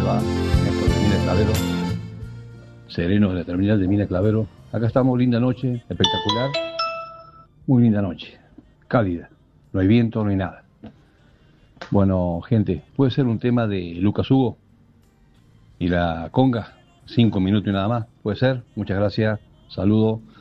va? Néstor de Mina Clavero, sereno de la terminal de Mina Clavero. Acá estamos, linda noche, espectacular, muy linda noche, cálida, no hay viento, no hay nada. Bueno, gente, puede ser un tema de Lucas Hugo y la conga, 5 minutos y nada más, puede ser. Muchas gracias, saludos.